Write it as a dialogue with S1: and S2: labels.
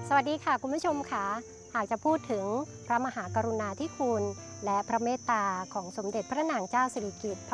S1: สวัสดีค่ะคุณผู้ชมค่ะหากจะพูดถึงพระมหากรุณาธิคุณและพระเมตตาของสมเด็จพระนางเจ้าสิริกิติ์พ